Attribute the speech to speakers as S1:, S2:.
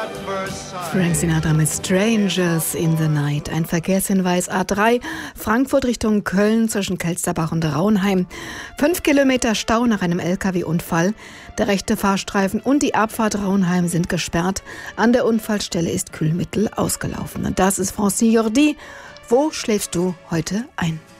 S1: Frank Sinatra mit Strangers in the Night. Ein Verkehrshinweis A3, Frankfurt Richtung Köln zwischen Kelsterbach und Raunheim. 5 Kilometer Stau nach einem LKW-Unfall. Der rechte Fahrstreifen und die Abfahrt Raunheim sind gesperrt. An der Unfallstelle ist Kühlmittel ausgelaufen. Und das ist Francine Jordi. Wo schläfst du heute ein?